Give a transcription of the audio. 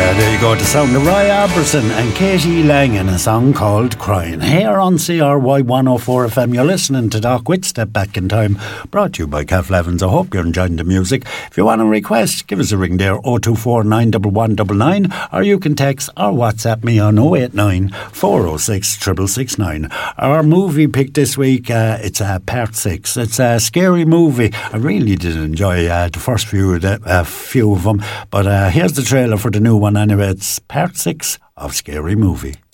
There you go, the sound of Roy Orbison and Katie Lang in a song called Crying. Here on CRY 104 FM, you're listening to Doc with Step Back in Time, brought to you by Kath Levins. I hope you're enjoying the music. If you want a request, give us a ring there, 024 911 or you can text or WhatsApp me on 089 406 6669. Our movie pick this week, it's part 6. It's a scary movie. I really did enjoy the first few of them, but here's the trailer for the new one anyway. It's part 6 of Scary Movie.